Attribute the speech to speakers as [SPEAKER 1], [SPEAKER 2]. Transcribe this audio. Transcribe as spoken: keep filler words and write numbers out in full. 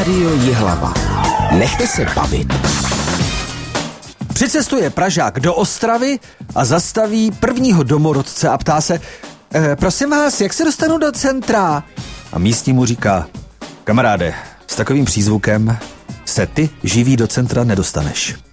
[SPEAKER 1] Rádio Jihlava. Nechte se bavit.
[SPEAKER 2] Přicestuje Pražák do Ostravy a zastaví prvního domorodce a ptá se, e, prosím vás, jak se dostanu do centra? A místní mu říká, kamaráde, s takovým přízvukem se ty živý do centra nedostaneš.